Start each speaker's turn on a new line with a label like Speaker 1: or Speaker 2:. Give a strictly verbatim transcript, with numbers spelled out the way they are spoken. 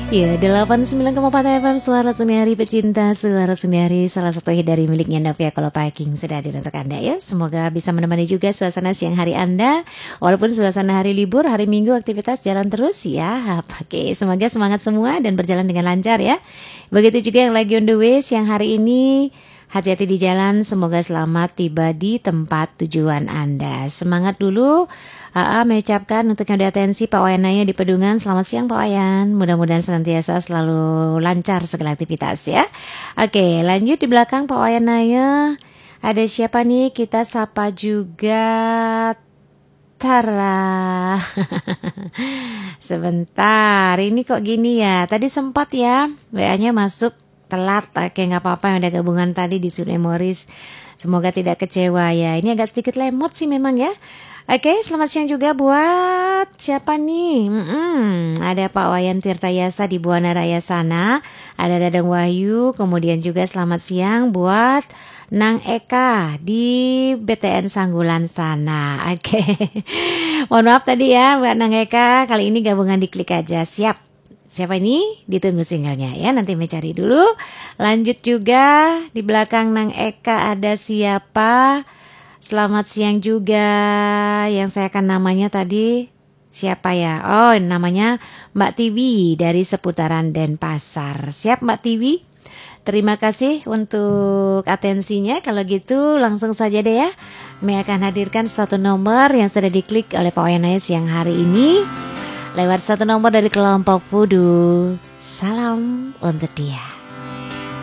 Speaker 1: Ya, delapan puluh sembilan koma empat F M Suara Seniari Pecinta, Suara Seniari, salah satu hit dari miliknya Novia Kolopaking sudah hadir untuk Anda ya. Semoga bisa menemani juga suasana siang hari Anda, walaupun suasana hari libur, hari Minggu aktivitas jalan terus ya. Oke, semoga semangat semua dan berjalan dengan lancar ya. Begitu juga yang lagi on the way siang hari ini, hati-hati di jalan, semoga selamat tiba di tempat tujuan Anda. Semangat dulu. A A mengucapkan untuk yang di atensi Pak Wayan Naya di Pedungan. Selamat siang Pak Wayan. Mudah-mudahan senantiasa selalu lancar segala aktivitas ya. Oke, lanjut di belakang Pak Wayan Naya. Ada siapa nih? Kita sapa juga Tara. Sebentar, ini kok gini ya? Tadi sempat ya W A-nya masuk telat. Oke, nggak apa-apa yang ada gabungan tadi di Sud Memories. Semoga tidak kecewa ya. Ini agak sedikit lemot sih memang ya. Oke, selamat siang juga buat siapa nih? Mm-mm, ada Pak Wayan Tirtayasa di Buana Raya sana. Ada Dadang Wahyu. Kemudian juga selamat siang buat Nang Eka di B T N Sanggulan sana. Oke, mohon maaf tadi ya buat Nang Eka. Kali ini gabungan di Klik aja. Siap. Siapa ini? Ditunggu singlenya ya. Nanti mencari dulu. Lanjut juga di belakang Nang Eka ada siapa? Selamat siang juga. Yang saya akan namanya tadi siapa ya? Oh, namanya Mbak Tiwi dari seputaran Denpasar. Siap Mbak Tiwi? Terima kasih untuk atensinya. Kalau gitu langsung saja deh ya. Mei akan hadirkan satu nomor yang sudah diklik oleh Pak Wayan Naya siang hari ini. Lewat satu nomor dari kelompok Fudu. Salam untuk dia.